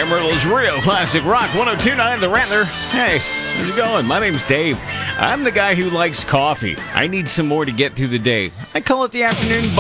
Amarillo's Real Classic Rock 102.9 The Rattler. Hey, how's it going? My name's Dave. I'm the guy who likes coffee. I need some more to get through the day. I call it the afternoon